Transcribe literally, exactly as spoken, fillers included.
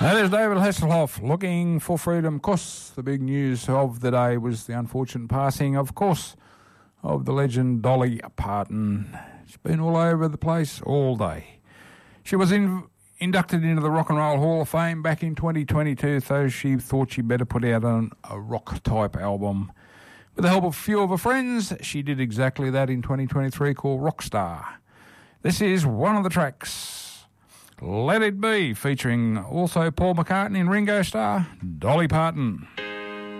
Now, there's David Hasselhoff looking for freedom. Of course, the big news of the day was the unfortunate passing, of course, of the legend Dolly Parton. She's been all over the place all day. She was in, inducted into the Rock and Roll Hall of Fame back in twenty twenty-two, so she thought she better put out an, a rock-type album. With the help of a few of her friends, she did exactly that in twenty twenty-three, called Rockstar. This is one of the tracks. Let It Be, featuring also Paul McCartney and Ringo Starr, Dolly Parton.